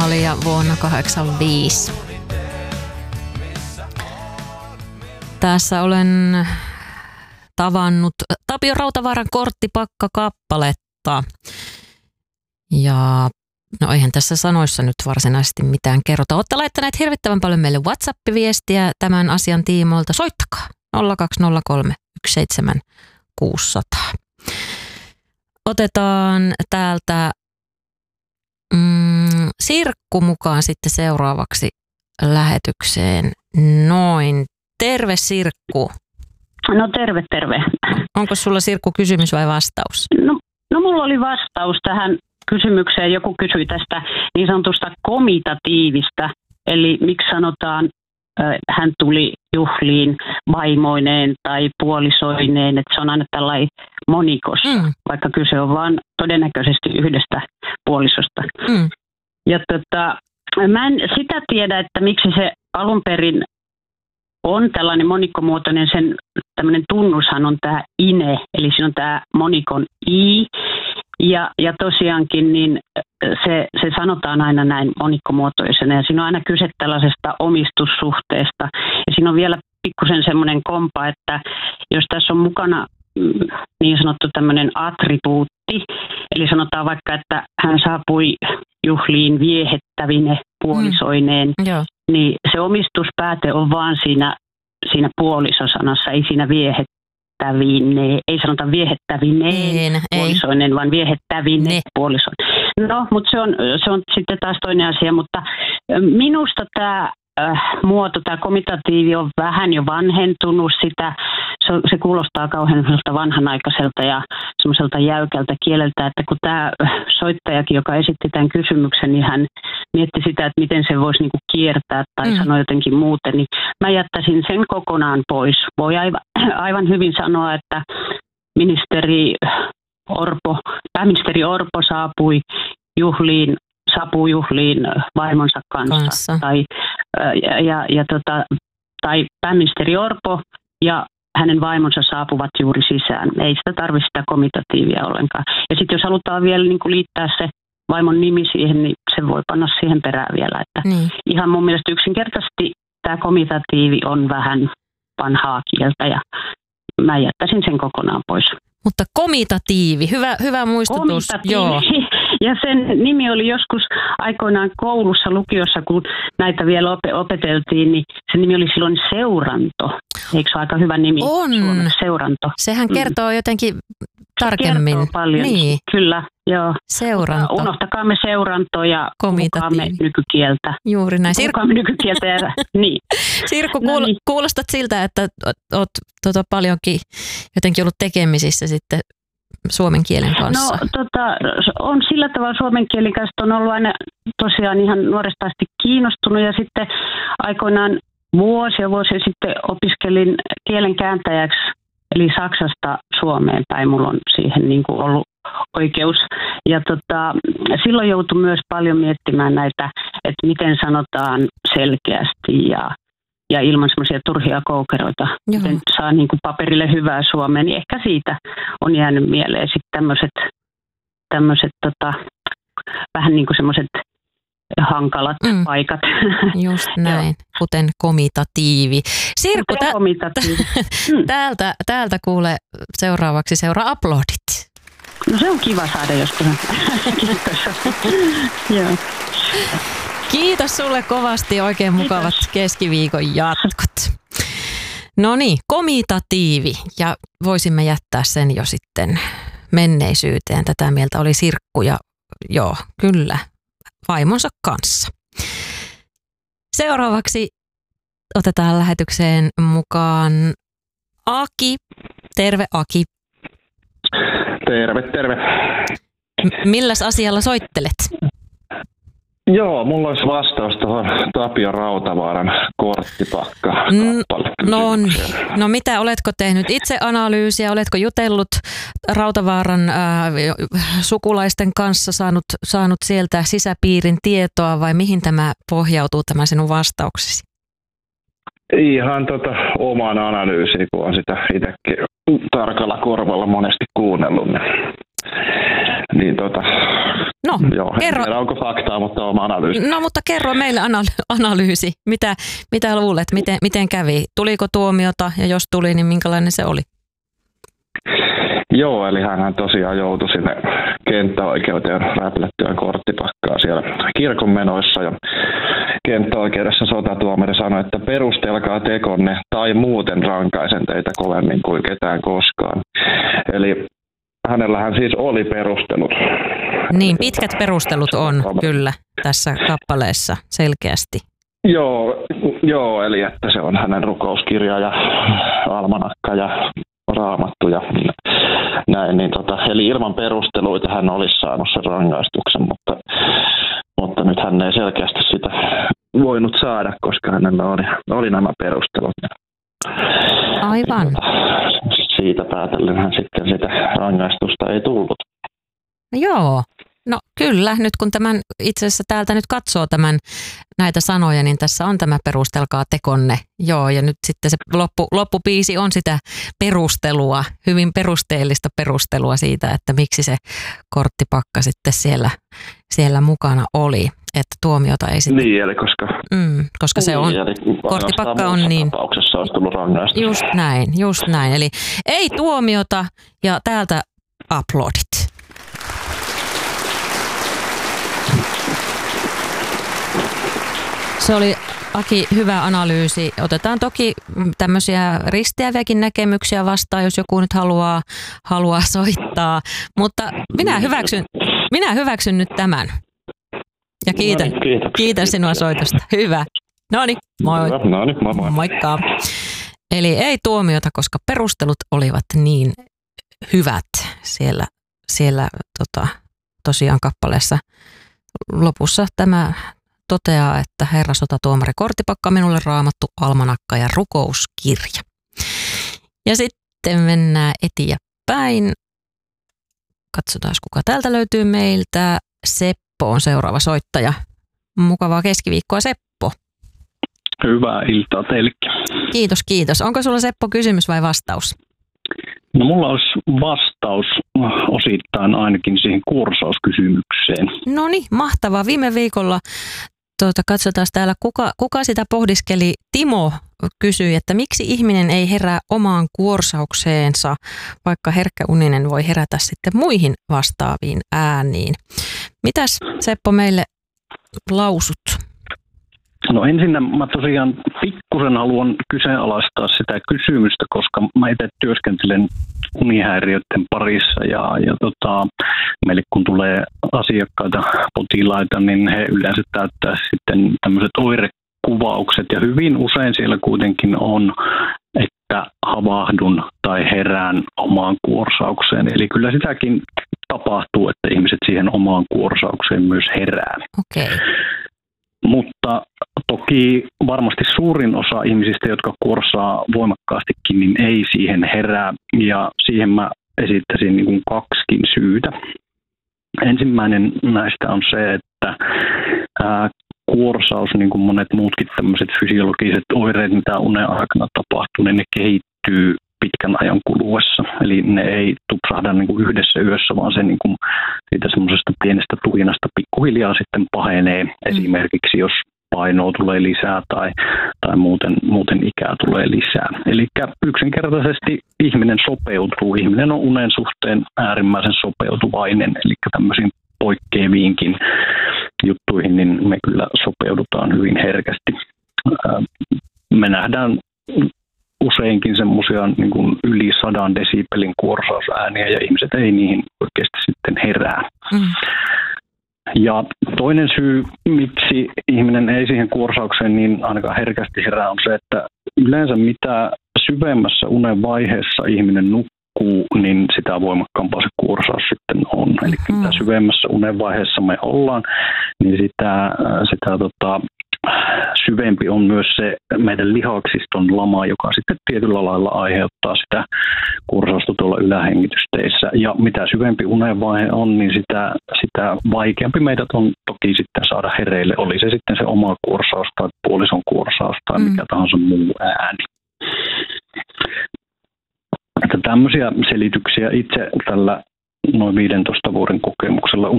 Amalia vuonna 1985. Tässä olen tavannut Tapio Rautavaaran Korttipakka-kappaletta. Ja no eihän tässä sanoissa nyt varsinaisesti mitään kerrota. Olette laittaneet hirvittävän paljon meille WhatsApp-viestiä tämän asian tiimoilta. Soittakaa 0203 17600. Otetaan täältä Sirkku mukaan sitten seuraavaksi lähetykseen. Noin. Terve Sirkku. No terve. Onko sulla Sirkku kysymys vai vastaus? No mulla oli vastaus tähän kysymykseen. Joku kysyi tästä niin sanotusta komitatiivista. Eli miksi sanotaan, hän tuli juhliin vaimoineen tai puolisoineen. Että se on aina tällainen monikossa, vaikka kyse on vaan todennäköisesti yhdestä puolisosta. Ja mä en sitä tiedä, että miksi se alun perin on tällainen monikkomuotoinen, sen tämmöinen tunnushan on tämä ine, eli siinä on tämä monikon i, ja tosiaankin niin se sanotaan aina näin monikkomuotoisena, ja siinä on aina kyse tällaisesta omistussuhteesta, ja siinä on vielä pikkusen semmoinen kompa, että jos tässä on mukana niin sanottu tämmöinen attribuutti, eli sanotaan vaikka, että hän saapui juhliin viehettävine puolisoineen, niin se omistuspääte on vaan siinä puolisosanassa, ei siinä viehettävine, ei sanota viehettävineen puolisoineen, vaan viehettävine puolisoineen. No, mutta se on sitten taas toinen asia, mutta minusta tämä muoto, tämä komitatiivi on vähän jo vanhentunut, se kuulostaa kauhean vanhanaikaiselta ja semmoiselta jäykältä kieleltä, että kun tämä soittajakin, joka esitti tämän kysymyksen, niin hän mietti sitä, että miten se voisi niinku kiertää tai sanoa jotenkin muuten, niin mä jättäisin sen kokonaan pois. Voi aivan hyvin sanoa, että pääministeri Orpo saapui juhliin vaimonsa kanssa. Tai pääministeri Orpo ja hänen vaimonsa saapuvat juuri sisään. Ei sitä tarvitse sitä komitatiivia ollenkaan. Ja sitten jos halutaan vielä niin kuin liittää se vaimon nimi siihen, niin se voi panna siihen perään vielä. Että ihan mun mielestä yksinkertaisesti tämä komitatiivi on vähän vanhaa kieltä ja mä jättäisin sen kokonaan pois. Mutta komitatiivi, hyvä muistutus. Joo. Ja sen nimi oli joskus aikoinaan koulussa, lukiossa, kun näitä vielä opeteltiin, niin sen nimi oli silloin seuranto. Eikö se ole aika hyvä nimi? On. Suomessa, seuranto. Sehän kertoo jotenkin tarkemmin. Kertoo paljon. Niin. Kyllä, joo. Seuranto. Unohtakaamme seuranto ja puhukaamme nykykieltä. Juuri näin. Puhukaamme nykykieltä ja niin. Sirkku, kuulostat siltä, että olet paljonkin jotenkin ollut tekemisissä sitten suomen kielen kanssa. No on sillä tavalla suomen kielen kanssa, on ollut aina tosiaan ihan nuoresta asti kiinnostunut ja sitten aikoinaan vuosia sitten opiskelin kielen kääntäjäksi, eli Saksasta Suomeen päin. Mulla on siihen niin kuin ollut oikeus. Ja silloin joutui myös paljon miettimään näitä, että miten sanotaan selkeästi ja ilman semmoisia turhia koukeroita, miten saa niin kuin paperille hyvää suomea, niin ehkä siitä on jäänyt mieleen sitten tämmöiset vähän niin kuin semmoiset hankalat paikat. Just näin, kuten komitatiivi. Sirkku, täältä kuule seuraavaksi seuraa aplodit. No se on kiva saada joskus. Joo. Kiitos sulle kovasti, oikein mukavat keskiviikon jatkot. No niin, komitatiivi ja voisimme jättää sen jo sitten menneisyyteen. Tätä mieltä oli Sirkku ja joo, kyllä, vaimonsa kanssa. Seuraavaksi otetaan lähetykseen mukaan Aki. Terve Aki. Terve. Milläs asialla soittelet? Joo, mulla olisi vastaus tuohon Tapio Rautavaaran Korttipakka. No mitä, oletko tehnyt itseanalyysiä, oletko jutellut Rautavaaran sukulaisten kanssa, saanut sieltä sisäpiirin tietoa vai mihin tämä pohjautuu tämä sinun vastauksesi? Ihan omaan analyysiin, kun on sitä itsekin tarkalla korvalla monesti kuunnellut. No, joo, kerro. En tiedä, onko faktaa, mutta oma analyysi. No, mutta kerro meille analyysi. Mitä luulet, miten kävi? Tuliko tuomiota ja jos tuli, niin minkälainen se oli? Joo, eli hän tosiaan joutui sinne kenttäoikeuteen räplättyä korttipakkaa siellä kirkon menoissa. Ja kenttäoikeudessa sotatuomari sanoi, että perustelkaa tekonne tai muuten rankaisen teitä kovemmin kuin ketään koskaan. Eli hänellähän siis oli perustelut. Niin, pitkät perustelut on kyllä tässä kappaleessa selkeästi. Joo, eli että se on hänen rukouskirja ja almanakka ja raamattu ja näin. Niin eli ilman perusteluita hän olisi saanut sen rangaistuksen, mutta nyt hän ei selkeästi sitä voinut saada, koska hänellä oli nämä perustelut. Aivan. Siitä päätellen hän sitten sitä rangaistusta ei tullut. Joo, no kyllä. Nyt kun tämän itse asiassa täältä nyt katsoo näitä sanoja, niin tässä on tämä perustelkaa tekonne. Joo, ja nyt sitten se loppubiisi on sitä perustelua, hyvin perusteellista perustelua siitä, että miksi se korttipakka sitten siellä mukana oli. Että tuomiota ei sitten... Niin, eli koska se on... Korttipakka on niin... tapauksessa olisi tullut rangaistus. Just näin. Eli ei tuomiota ja täältä aplodit. Se oli, Aki, hyvä analyysi. Otetaan toki tämmöisiä risteäviäkin näkemyksiä vastaan, jos joku nyt haluaa soittaa. Mutta minä hyväksyn nyt tämän. Ja kiitän sinua soitosta. Hyvä. Noniin, moi. Noniin, moi. Moikka. Eli ei tuomiota, koska perustelut olivat niin hyvät siellä tosiaan kappaleessa. Lopussa tämä toteaa, että herra sotatuomari korttipakka, minulle raamattu, almanakka ja rukouskirja. Ja sitten mennään eteenpäin. Katsotaan, kuka täältä löytyy meiltä. Seppo on seuraava soittaja. Mukavaa keskiviikkoa, Seppo. Hyvää iltaa teillekin. Kiitos. Onko sulla, Seppo, kysymys vai vastaus? No mulla olisi vastaus osittain ainakin siihen kuorsauskysymykseen. No niin, mahtavaa. Viime viikolla katsotaan täällä, kuka sitä pohdiskeli. Timo kysyi, että miksi ihminen ei herää omaan kuorsaukseensa, vaikka herkkäuninen voi herätä sitten muihin vastaaviin ääniin. Mitäs, Seppo, meille lausut? No ensinnä mä tosiaan pikkusen haluan kyseenalaistaa sitä kysymystä, koska mä itse työskentelen unihäiriöiden parissa ja meille kun tulee asiakkaita, potilaita, niin he yleensä täyttää sitten tämmöiset oirekuvaukset ja hyvin usein siellä kuitenkin on, että havahdun tai herään omaan kuorsaukseen. Eli kyllä sitäkin tapahtuu, että ihmiset siihen omaan kuorsaukseen myös herää. Okay. Mutta toki varmasti suurin osa ihmisistä, jotka kuorsaa voimakkaastikin, niin ei siihen herää. Ja siihen mä esittäisin niin kuin kaksikin syytä. Ensimmäinen näistä on se, että kuorsaus, niin kuin monet muutkin tämmöiset fysiologiset oireet, mitä unen aikana tapahtuu, niin ne kehittyy pitkän ajan kuluessa. Eli ne ei tupsahda niin kuin yhdessä yössä, vaan se niin kuin siitä semmoisesta pienestä tuhinasta pikkuhiljaa sitten pahenee. Esimerkiksi jos painoa tulee lisää tai muuten ikää tulee lisää. Eli yksinkertaisesti ihminen sopeutuu. Ihminen on unen suhteen äärimmäisen sopeutuvainen, eli tämmöisiin poikkeaviinkin juttuihin, niin me kyllä sopeudutaan hyvin herkästi. Me nähdään useinkin semmoisia niin kuin yli 100 desibelin kuorsausääniä ja ihmiset ei niihin oikeasti sitten herää. Ja toinen syy, miksi ihminen ei siihen kuorsaukseen niin ainakaan herkästi herää, on se, että yleensä mitä syvemmässä unen vaiheessa ihminen nukkuu, niin sitä voimakkaampaa se kuorsaus sitten on. Eli mitä syvemmässä unen vaiheessa me ollaan, niin sitä syvempi on myös se meidän lihaksiston lama, joka sitten tietyllä lailla aiheuttaa sitä kuorsausta tuolla ylähengitysteissä. Ja mitä syvempi unenvaihe on, niin sitä vaikeampi meidät on toki sitten saada hereille. Oli se sitten se oma kuorsaus tai puolison kuorsaus tai mikä tahansa muu ääni. Että tämmöisiä selityksiä itse tällä noin 15 vuoden kokemuksella